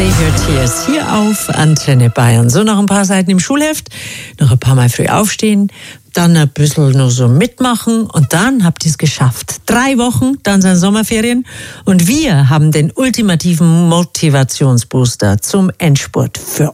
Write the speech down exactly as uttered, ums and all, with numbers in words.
Save Your Tears hier auf Antenne Bayern. So noch ein paar Seiten im Schulheft, noch ein paar Mal früh aufstehen, dann ein bisschen nur so mitmachen und dann habt ihr es geschafft. Drei Wochen, dann sind Sommerferien und wir haben den ultimativen Motivationsbooster zum Endspurt für